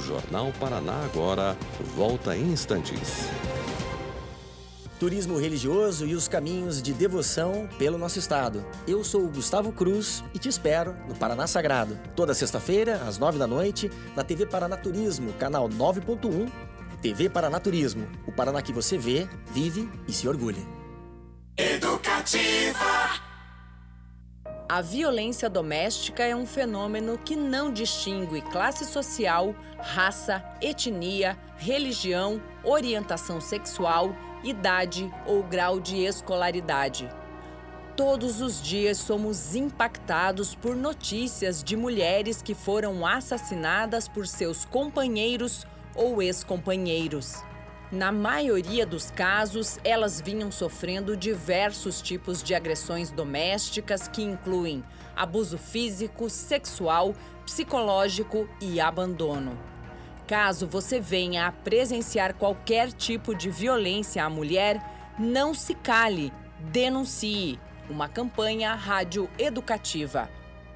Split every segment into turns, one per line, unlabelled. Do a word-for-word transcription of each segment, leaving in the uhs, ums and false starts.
Jornal Paraná Agora volta em instantes.
Turismo religioso e os caminhos de devoção pelo nosso estado. Eu sou o Gustavo Cruz e te espero no Paraná Sagrado. Toda sexta-feira, às nove da noite, na T V Paraná Turismo, canal nove ponto um. T V Paraná Turismo. O Paraná que você vê, vive e se orgulha.
Educativa.
A violência doméstica é um fenômeno que não distingue classe social, raça, etnia, religião, orientação sexual, idade ou grau de escolaridade. Todos os dias somos impactados por notícias de mulheres que foram assassinadas por seus companheiros ou ex-companheiros. Na maioria dos casos, elas vinham sofrendo diversos tipos de agressões domésticas que incluem abuso físico, sexual, psicológico e abandono. Caso você venha a presenciar qualquer tipo de violência à mulher, não se cale, denuncie. Uma campanha Rádio Educativa.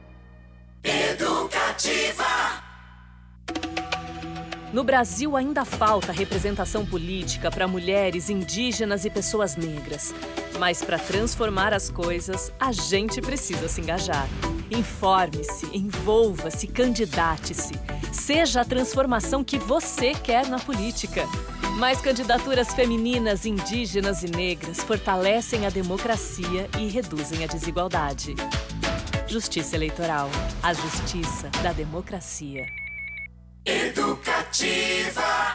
Educativa.
No Brasil ainda falta representação política para mulheres, indígenas e pessoas negras. Mas para transformar as coisas, a gente precisa se engajar. Informe-se, envolva-se, candidate-se. Seja a transformação que você quer na política. Mais candidaturas femininas, indígenas e negras fortalecem a democracia e reduzem a desigualdade. Justiça Eleitoral. A justiça da democracia.
Educativa.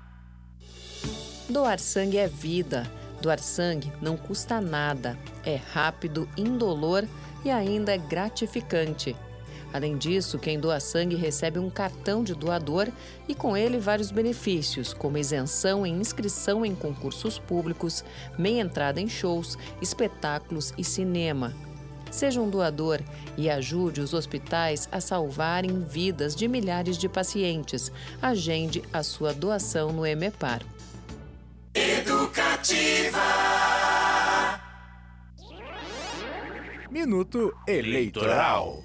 Doar sangue é vida. Doar sangue não custa nada. É rápido, indolor e ainda é gratificante. Além disso, quem doa sangue recebe um cartão de doador e com ele vários benefícios, como isenção em inscrição em concursos públicos, meia entrada em shows, espetáculos e cinema. Seja um doador e ajude os hospitais a salvarem vidas de milhares de pacientes. Agende a sua doação no EMEPAR.
Educativa.
Minuto Eleitoral.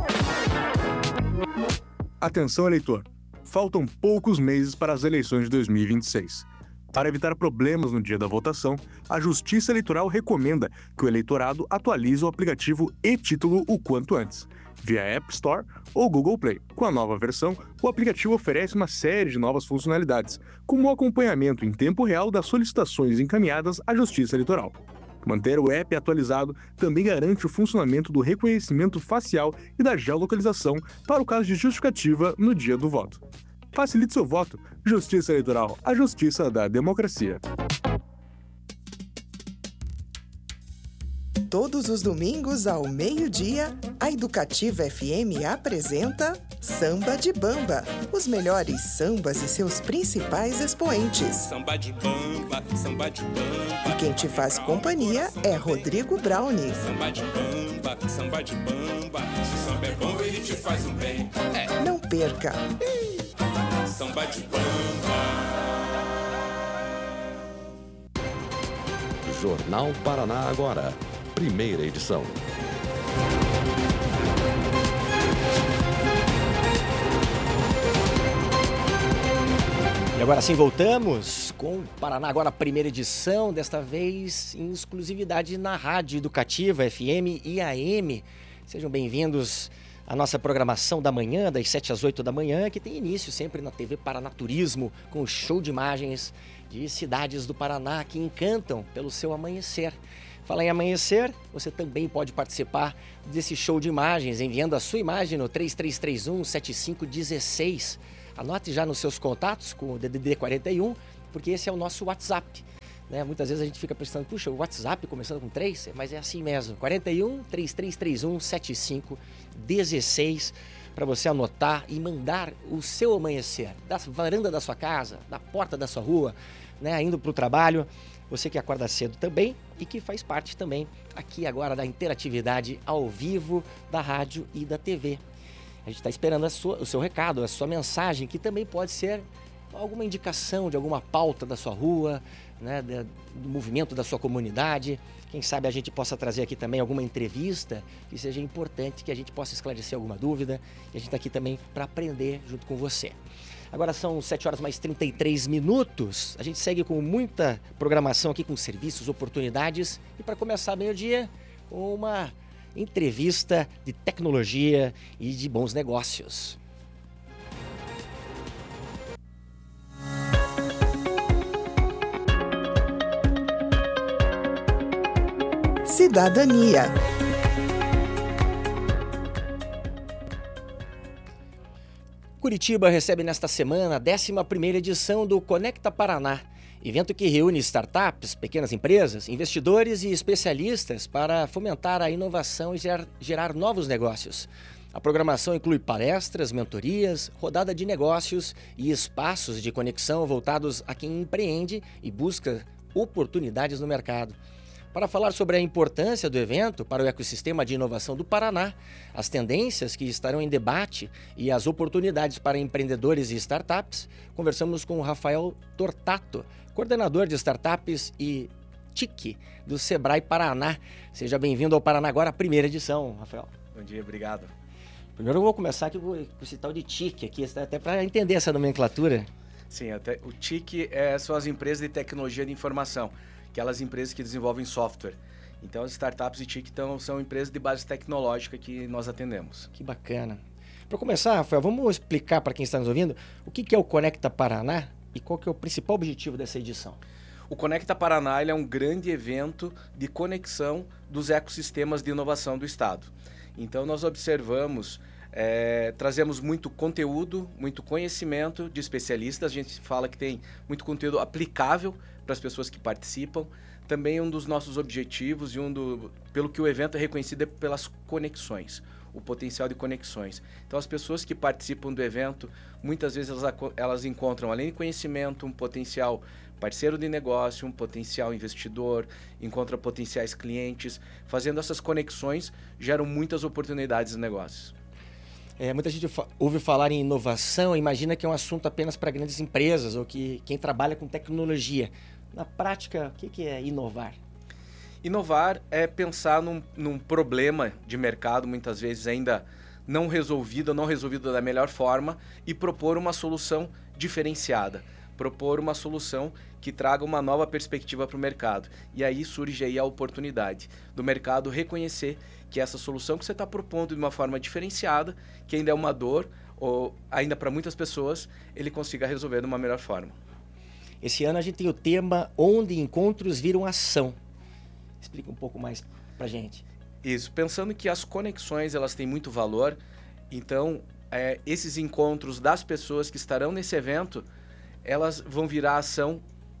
Atenção, eleitor. Faltam poucos meses para as eleições de dois mil e vinte e seis. Para evitar problemas no dia da votação, a Justiça Eleitoral recomenda que o eleitorado atualize o aplicativo e-Título o quanto antes, via App Store ou Google Play. Com a nova versão, o aplicativo oferece uma série de novas funcionalidades, como o acompanhamento em tempo real das solicitações encaminhadas à Justiça Eleitoral. Manter o app atualizado também garante o funcionamento do reconhecimento facial e da geolocalização para o caso de justificativa no dia do voto. Facilite seu voto. Justiça Eleitoral, a justiça da democracia.
Todos os domingos ao meio-dia, a Educativa F M apresenta Samba de Bamba, os melhores sambas e seus principais expoentes.
Samba de bamba, samba de bamba.
E quem te faz companhia é Rodrigo Brownie.
Samba de bamba, samba de bamba. Se samba é bom, ele te faz um bem. É.
Não perca!
Samba de bamba.
Jornal Paraná Agora, primeira edição.
E agora sim voltamos com o Paraná Agora, primeira edição, desta vez em exclusividade na Rádio Educativa F M e A M. Sejam bem-vindos à nossa programação da manhã, das sete às oito da manhã, que tem início sempre na T V Paraná Turismo, com o show de imagens de cidades do Paraná que encantam pelo seu amanhecer. Fala em amanhecer, você também pode participar desse show de imagens, enviando a sua imagem no três três três um, sete cinco um seis. Anote já nos seus contatos com o D D D quarenta e um, porque esse é o nosso WhatsApp. Né? Muitas vezes a gente fica pensando, puxa, o WhatsApp começando com três, mas é assim mesmo. quarenta e um, três três três um, sete cinco um seis, para você anotar e mandar o seu amanhecer, da varanda da sua casa, da porta da sua rua, né? Indo para o trabalho. Você que acorda cedo também e que faz parte também aqui agora da interatividade ao vivo da rádio e da T V. A gente está esperando a sua, o seu recado, a sua mensagem, que também pode ser alguma indicação de alguma pauta da sua rua, né, do movimento da sua comunidade. Quem sabe a gente possa trazer aqui também alguma entrevista que seja importante, que a gente possa esclarecer alguma dúvida. E a gente está aqui também para aprender junto com você. Agora são sete horas mais trinta e três minutos. A gente segue com muita programação aqui, com serviços, oportunidades. E para começar bem o dia, uma entrevista de tecnologia e de bons negócios.
Cidadania.
Curitiba recebe nesta semana a décima primeira edição do Conecta Paraná, evento que reúne startups, pequenas empresas, investidores e especialistas para fomentar a inovação e gerar, gerar novos negócios. A programação inclui palestras, mentorias, rodada de negócios e espaços de conexão voltados a quem empreende e busca oportunidades no mercado. Para falar sobre a importância do evento para o ecossistema de inovação do Paraná, as tendências que estarão em debate e as oportunidades para empreendedores e startups, conversamos com o Rafael Tortato, coordenador de startups e T I C do Sebrae Paraná. Seja bem-vindo ao Paraná Agora, a primeira edição, Rafael.
Bom dia, obrigado.
Primeiro eu vou começar aqui com esse tal de T I C aqui, até para entender essa nomenclatura.
Sim, até, o T I C é, são as empresas de tecnologia de informação, aquelas empresas que desenvolvem software. Então, as startups e T I C então, são empresas de base tecnológica que nós atendemos.
Que bacana. Para começar, Rafael, vamos explicar para quem está nos ouvindo o que é o Conecta Paraná e qual que é o principal objetivo dessa edição.
O Conecta Paraná ele é um grande evento de conexão dos ecossistemas de inovação do Estado. Então, nós observamos, é, trazemos muito conteúdo, muito conhecimento de especialistas. A gente fala que tem muito conteúdo aplicável para as pessoas que participam. Também um dos nossos objetivos e um do, pelo que o evento é reconhecido é pelas conexões, o potencial de conexões. Então, as pessoas que participam do evento, muitas vezes elas, elas encontram, além de conhecimento, um potencial parceiro de negócio, um potencial investidor, encontram potenciais clientes. Fazendo essas conexões, geram muitas oportunidades de negócios.
É, muita gente fa- ouve falar em inovação, imagina que é um assunto apenas para grandes empresas ou que quem trabalha com tecnologia. Na prática, o que, que é inovar?
Inovar é pensar num, num problema de mercado, muitas vezes ainda não resolvido, não resolvido da melhor forma, e propor uma solução diferenciada, propor uma solução que traga uma nova perspectiva para o mercado. E aí surge aí a oportunidade do mercado reconhecer que essa solução que você está propondo de uma forma diferenciada, que ainda é uma dor, ou ainda para muitas pessoas, ele consiga resolver de uma melhor forma.
Esse ano a gente tem o tema Onde Encontros Viram Ação. Explica um pouco mais para gente.
Isso, pensando que as conexões elas têm muito valor, então é, esses encontros das pessoas que estarão nesse evento, elas vão virar ação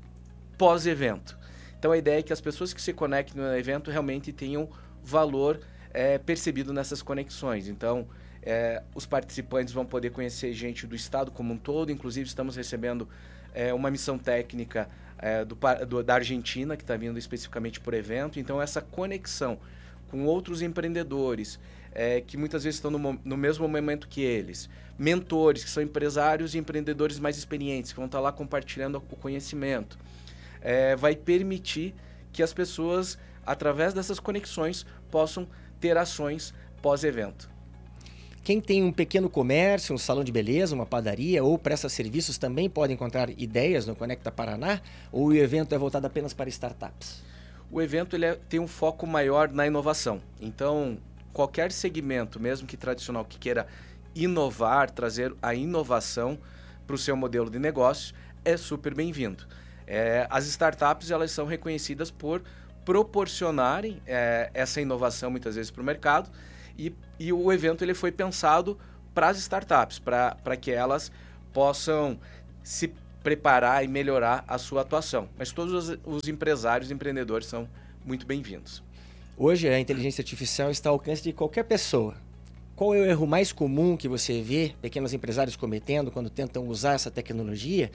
pós-evento. Então a ideia é que as pessoas que se conectem no evento realmente tenham valor é, percebido nessas conexões. Então é, os participantes vão poder conhecer gente do estado como um todo, inclusive estamos recebendo é, uma missão técnica é, do, do, da Argentina, que está vindo especificamente por evento. Então essa conexão com outros empreendedores, é, que muitas vezes estão no, no mesmo momento que eles, mentores, que são empresários e empreendedores mais experientes, que vão estar lá compartilhando o conhecimento, é, vai permitir que as pessoas, através dessas conexões, possam ter ações pós-evento.
Quem tem um pequeno comércio, um salão de beleza, uma padaria ou presta serviços também pode encontrar ideias no Conecta Paraná? Ou o evento é voltado apenas para startups?
O evento ele é, tem um foco maior na inovação. Então, qualquer segmento, mesmo que tradicional, que queira inovar, trazer a inovação para o seu modelo de negócio, é super bem-vindo. É, as startups elas são reconhecidas por proporcionarem é, essa inovação muitas vezes para o mercado, e, e o evento ele foi pensado para as startups, para que elas possam se preparar e melhorar a sua atuação. Mas todos os, os empresários e empreendedores são muito bem-vindos.
Hoje a inteligência artificial está ao alcance de qualquer pessoa. Qual é o erro mais comum que você vê pequenos empresários cometendo quando tentam usar essa tecnologia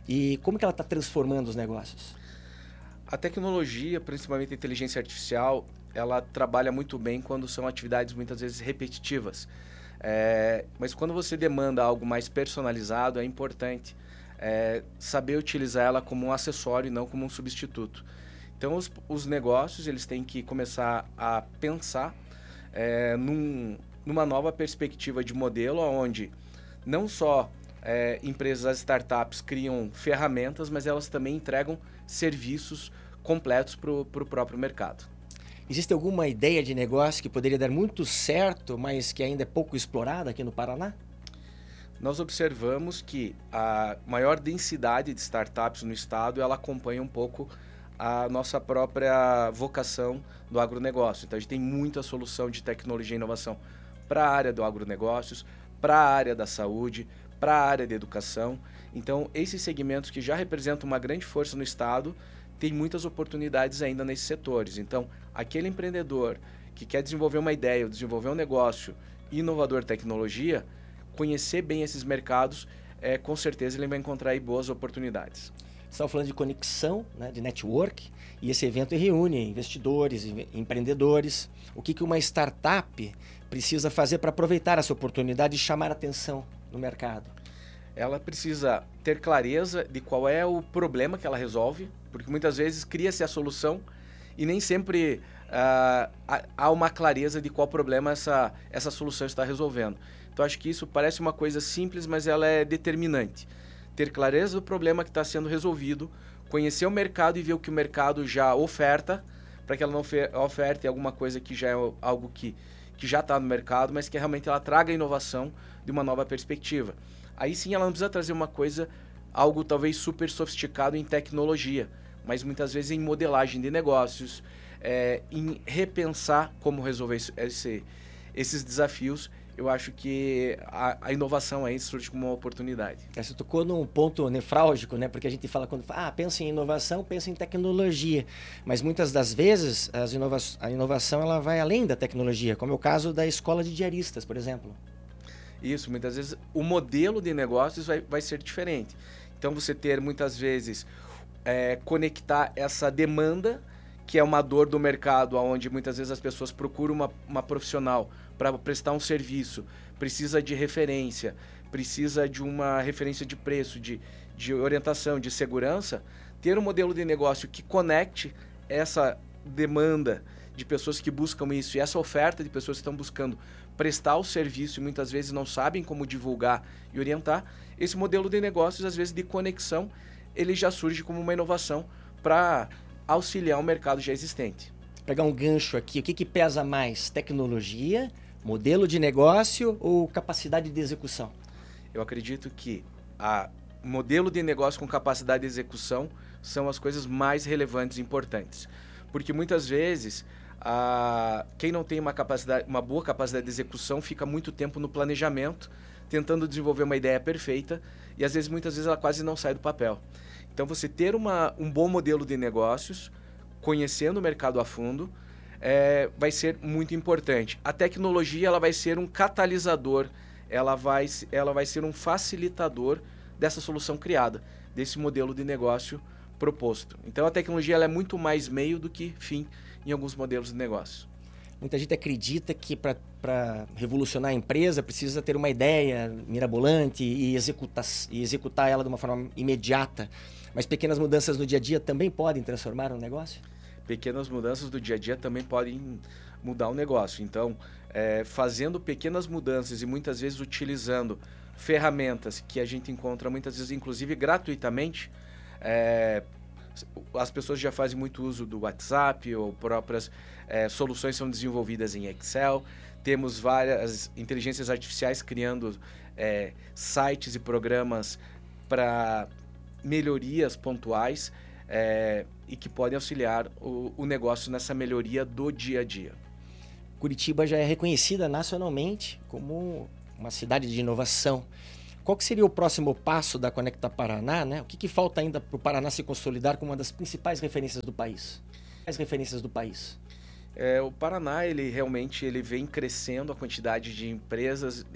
e como que ela está transformando os negócios?
A tecnologia, principalmente a inteligência artificial, ela trabalha muito bem quando são atividades muitas vezes repetitivas. É, mas quando você demanda algo mais personalizado, é importante é, saber utilizar ela como um acessório e não como um substituto. Então, os, os negócios eles têm que começar a pensar é, num, numa nova perspectiva de modelo, onde não só é, empresas, startups criam ferramentas, mas elas também entregam serviços completos para o próprio mercado.
Existe alguma ideia de negócio que poderia dar muito certo, mas que ainda é pouco explorada aqui no Paraná?
Nós observamos que a maior densidade de startups no estado, ela acompanha um pouco a nossa própria vocação do agronegócio. Então, a gente tem muita solução de tecnologia e inovação para a área do agronegócios, para a área da saúde, para a área da educação. Então, esses segmentos que já representam uma grande força no estado, tem muitas oportunidades ainda nesses setores. Então, aquele empreendedor que quer desenvolver uma ideia, ou desenvolver um negócio inovador tecnologia, conhecer bem esses mercados, é, com certeza ele vai encontrar aí boas oportunidades.
Você estava falando de conexão, né, de network, e esse evento reúne investidores, empreendedores. O que, que uma startup precisa fazer para aproveitar essa oportunidade e chamar atenção no mercado?
Ela precisa ter clareza de qual é o problema que ela resolve, porque muitas vezes cria-se a solução e nem sempre uh, há uma clareza de qual problema essa, essa solução está resolvendo. Então, acho que isso parece uma coisa simples, mas ela é determinante. Ter clareza do problema que está sendo resolvido, conhecer o mercado e ver o que o mercado já oferta, para que ela não oferte alguma coisa que já é algo que, que já está no mercado, mas que realmente ela traga a inovação de uma nova perspectiva. Aí sim ela não precisa trazer uma coisa, algo talvez super sofisticado em tecnologia, mas muitas vezes em modelagem de negócios, é, em repensar como resolver esse, esse, esses desafios. Eu acho que a, a inovação aí surge como uma oportunidade.
Você tocou num ponto nefrálgico, né? Porque a gente fala quando fala, ah, pensa em inovação, pensa em tecnologia. Mas muitas das vezes as inova a inovação ela vai além da tecnologia, como é o caso da escola de diaristas, por exemplo.
Isso, muitas vezes o modelo de negócios vai, vai ser diferente. Então, você ter muitas vezes, é, conectar essa demanda, que é uma dor do mercado, onde muitas vezes as pessoas procuram uma, uma profissional para prestar um serviço, precisa de referência, precisa de uma referência de preço, de, de orientação, de segurança, ter um modelo de negócio que conecte essa demanda de pessoas que buscam isso e essa oferta de pessoas que estão buscando prestar o serviço e muitas vezes não sabem como divulgar e orientar, esse modelo de negócios, às vezes de conexão, ele já surge como uma inovação para auxiliar o mercado já existente.
Pegar um gancho aqui, o que, que pesa mais? Tecnologia, modelo de negócio ou capacidade de execução?
Eu acredito que a modelo de negócio com capacidade de execução são as coisas mais relevantes e importantes. Porque muitas vezes, a, quem não tem uma, capacidade, uma boa capacidade de execução fica muito tempo no planejamento, tentando desenvolver uma ideia perfeita e às vezes, muitas vezes, ela quase não sai do papel. Então, você ter uma, um bom modelo de negócios, conhecendo o mercado a fundo, é, vai ser muito importante. A tecnologia ela vai ser um catalisador, ela vai, ela vai ser um facilitador dessa solução criada, desse modelo de negócio proposto. Então, a tecnologia ela é muito mais meio do que fim em alguns modelos de negócio.
Muita gente acredita que para revolucionar a empresa precisa ter uma ideia mirabolante e executar, e executar ela de uma forma imediata. Mas pequenas mudanças no dia a dia também podem transformar um negócio?
Pequenas mudanças do dia a dia também podem mudar o negócio. Então, é, fazendo pequenas mudanças e muitas vezes utilizando ferramentas que a gente encontra muitas vezes, inclusive gratuitamente, é, as pessoas já fazem muito uso do WhatsApp ou próprias é, soluções são desenvolvidas em Excel. Temos várias inteligências artificiais criando é, sites e programas para melhorias pontuais é, e que podem auxiliar o, o negócio nessa melhoria do dia a dia.
Curitiba já é reconhecida nacionalmente como uma cidade de inovação. Qual que seria o próximo passo da Conecta Paraná, né? O que, que falta ainda para o Paraná se consolidar como uma das principais referências do país? As referências do país.
É, o Paraná, ele realmente ele vem crescendo a quantidade de empresas